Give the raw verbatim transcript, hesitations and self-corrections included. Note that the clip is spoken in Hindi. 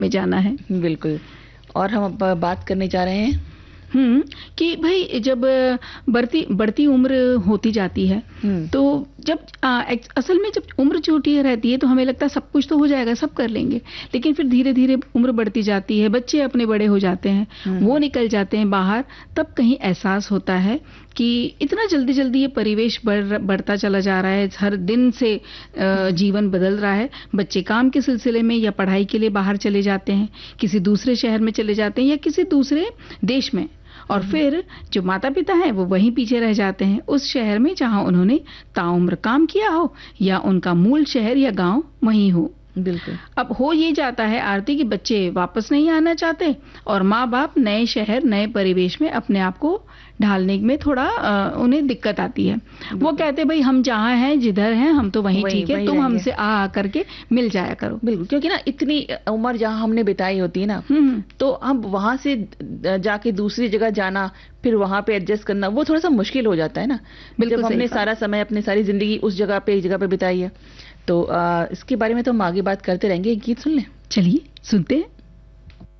में जाना है। बिल्कुल। और हम अब बात करने जा रहे हैं हम्म कि भाई जब बढ़ती बढ़ती उम्र होती जाती है तो जब आ, असल में जब उम्र छोटी रहती है तो हमें लगता है सब कुछ तो हो जाएगा, सब कर लेंगे, लेकिन फिर धीरे धीरे उम्र बढ़ती जाती है, बच्चे अपने बड़े हो जाते हैं, वो निकल जाते हैं बाहर, तब कहीं एहसास होता है कि इतना जल्दी जल्दी ये परिवेश बढ़ बढ़ता चला जा रहा है, हर दिन से जीवन बदल रहा है। बच्चे काम के सिलसिले में या पढ़ाई के लिए बाहर चले जाते हैं, किसी दूसरे शहर में चले जाते हैं या किसी दूसरे देश में, और फिर जो माता पिता हैं वो वहीं पीछे रह जाते हैं उस शहर में जहां उन्होंने ताउम्र काम किया हो या उनका मूल शहर या गांव वहीं हो। बिल्कुल। अब हो ये जाता है आरती कि बच्चे वापस नहीं आना चाहते और माँ बाप नए शहर नए परिवेश में अपने आप को ढालने में थोड़ा आ, उन्हें दिक्कत आती है। वो कहते भाई हम जहाँ हैं जिधर हैं हम तो वहीं ठीक है, तुम हमसे आ आ करके मिल जाया करो। बिल्कुल, क्योंकि ना इतनी उम्र जहाँ हमने बिताई होती है ना, तो हम वहां से जाके दूसरी जगह जाना, फिर वहां पे एडजस्ट करना, वो थोड़ा सा मुश्किल हो जाता है ना। जब हमने सारा समय अपनी सारी जिंदगी उस जगह पे एक जगह पे बिताई है, तो आ, इसके बारे में तो हम आगे बात करते रहेंगे। एक गीत सुन लें। चलिए सुनते हैं।